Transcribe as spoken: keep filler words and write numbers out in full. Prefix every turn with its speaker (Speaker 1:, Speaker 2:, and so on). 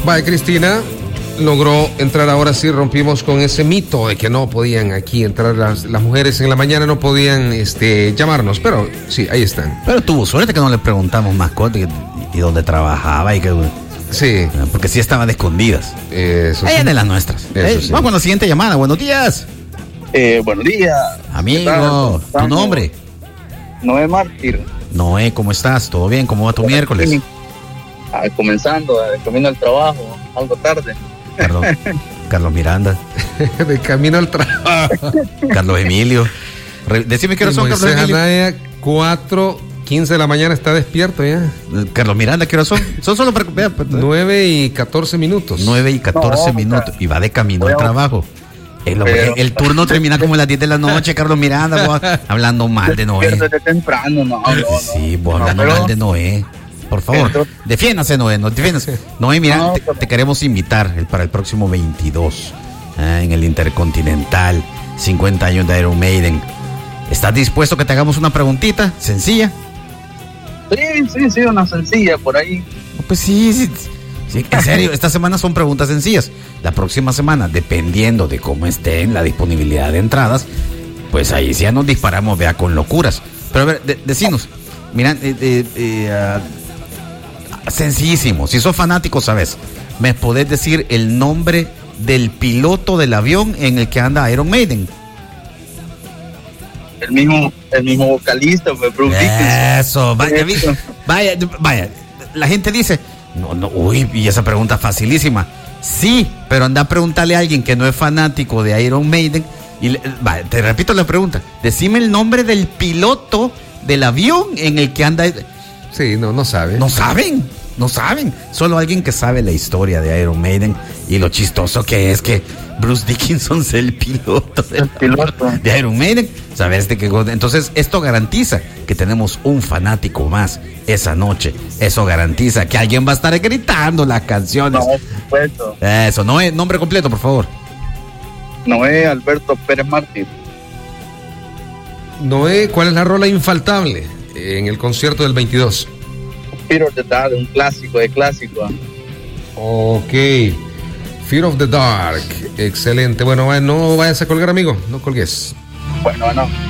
Speaker 1: Vaya, Cristina logró entrar ahora sí, rompimos con ese mito de que no podían aquí entrar las, las mujeres en la mañana, no podían este, llamarnos, pero sí, ahí están.
Speaker 2: Pero tuvo suerte que no le preguntamos más cosas y, y dónde trabajaba y que...
Speaker 1: Sí.
Speaker 2: Porque sí estaba de escondidas.
Speaker 1: Eso
Speaker 2: Ella
Speaker 1: sí.
Speaker 2: es de las nuestras.
Speaker 1: Eso
Speaker 2: Eh,
Speaker 1: sí.
Speaker 2: Vamos con la siguiente llamada. Buenos días.
Speaker 3: Eh, buenos días.
Speaker 2: Amigo, ¿tu nombre?
Speaker 3: Noé Mártir.
Speaker 2: Noé, ¿cómo estás? ¿Todo bien? ¿Cómo va tu miércoles?
Speaker 3: Ah, comenzando, eh, camino al trabajo, algo tarde.
Speaker 2: Carlos, Carlos Miranda,
Speaker 1: De camino al trabajo.
Speaker 2: Carlos Emilio. Re- Decime qué hora son, Carlos
Speaker 1: Moisés
Speaker 2: Emilio.
Speaker 1: Anaya, cuatro quince de la mañana está despierto ya.
Speaker 2: Carlos Miranda, ¿qué hora son? Son solo para... vea, pues,
Speaker 1: nueve y catorce minutos.
Speaker 2: nueve y catorce
Speaker 3: No,
Speaker 2: minutos. Y va de camino
Speaker 3: voy
Speaker 2: al
Speaker 3: a-
Speaker 2: trabajo. El,
Speaker 3: Pero-
Speaker 2: el turno termina como a las diez de la noche, Carlos Miranda, vos hablando mal de Noé.
Speaker 3: Despierto desde temprano, no, no, no.
Speaker 2: Sí, vos
Speaker 3: No,
Speaker 2: hablando
Speaker 3: pero-
Speaker 2: mal de Noé. Por favor,
Speaker 3: Entonces-
Speaker 2: defiéndase, Noé, no, defiéndase. Noé, mira,
Speaker 3: No,
Speaker 2: te,
Speaker 3: pero-
Speaker 2: te queremos invitar el- para el próximo veintidós, ah, en el Intercontinental, cincuenta años de Iron Maiden. ¿Estás dispuesto a que te hagamos una preguntita sencilla?
Speaker 3: Sí, sí, sí, una sencilla por ahí.
Speaker 2: Pues sí, sí, sí, en serio, esta semana son preguntas sencillas. La próxima semana, dependiendo de cómo esté en la disponibilidad de entradas, pues ahí sí ya nos disparamos, vea, con locuras. Pero a ver, de, decinos, mira, eh, eh, eh, ah, sencillísimo, si sos fanático, sabes, ¿me podés decir el nombre del piloto del avión en el que anda Iron Maiden?
Speaker 3: El mismo, el mismo vocalista, pues, Bruce Dickinson.
Speaker 2: Eso, vaya, vi-
Speaker 3: Eso.
Speaker 2: vaya, vaya. La gente dice, no, no, uy, y esa pregunta facilísima. Sí, pero anda a preguntarle a alguien que no es fanático de Iron Maiden. Y le- vaya, te repito la pregunta. Decime el nombre del piloto del avión en el que anda.
Speaker 1: Sí, no, no sabe.
Speaker 2: No saben, no saben. Solo alguien que sabe la historia de Iron Maiden y lo chistoso que es que Bruce Dickinson es el piloto del
Speaker 3: El piloto.
Speaker 2: de Iron Maiden. ¿Sabes de qué? Entonces, esto garantiza que tenemos un fanático más esa noche. Eso garantiza que alguien va a estar gritando las canciones.
Speaker 3: No, por supuesto.
Speaker 2: Eso, no es nombre completo, por favor.
Speaker 3: Noé Alberto Pérez Mártir.
Speaker 1: Noé, ¿cuál es la rola infaltable en el concierto del veintidós?
Speaker 3: Fear of the Dark, un clásico de clásico.
Speaker 1: Ok. Fear of the Dark. Excelente. Bueno, no vayas a colgar, amigo. No colgues.
Speaker 3: Bueno, bueno.